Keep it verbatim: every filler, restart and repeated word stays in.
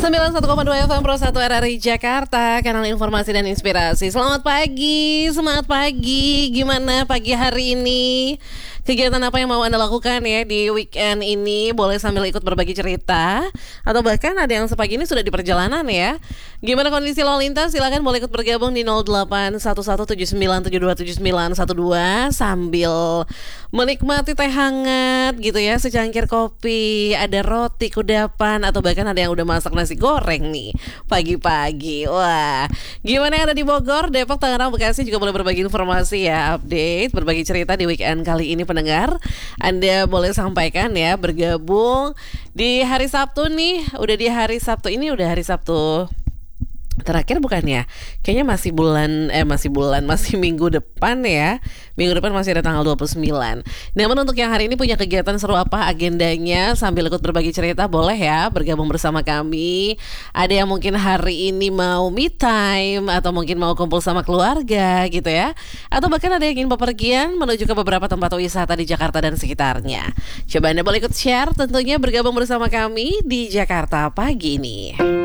sembilan puluh satu koma dua F M Pro satu R R I Jakarta, kanal informasi dan inspirasi. Selamat pagi, semangat pagi. Gimana pagi hari ini? Kegiatan apa yang mau Anda lakukan ya di weekend ini? Boleh sambil ikut berbagi cerita, atau bahkan ada yang sepagi ini sudah di perjalanan ya. Gimana kondisi lalu lintas? Silakan boleh ikut bergabung di nol delapan satu satu tujuh sembilan tujuh dua tujuh sembilan satu dua sambil menikmati teh hangat gitu ya, secangkir kopi, ada roti kudapan, atau bahkan ada yang udah masak nasi goreng nih pagi-pagi. Wah, gimana yang ada di Bogor, Depok, Tangerang, Bekasi juga boleh berbagi informasi ya, update, berbagi cerita di weekend kali ini. Pendengar, Anda boleh sampaikan ya, bergabung di hari Sabtu nih. Udah di hari Sabtu ini, udah hari Sabtu terakhir bukan ya? Kayaknya masih bulan, eh masih bulan, masih minggu depan ya. Minggu depan masih ada tanggal dua puluh sembilan. Namun untuk yang hari ini punya kegiatan seru apa agendanya, sambil ikut berbagi cerita boleh ya, bergabung bersama kami. Ada yang mungkin hari ini mau me time, atau mungkin mau kumpul sama keluarga gitu ya. Atau bahkan ada yang ingin bepergian menuju ke beberapa tempat wisata di Jakarta dan sekitarnya. Coba Anda boleh ikut share, tentunya bergabung bersama kami di Jakarta pagi ini.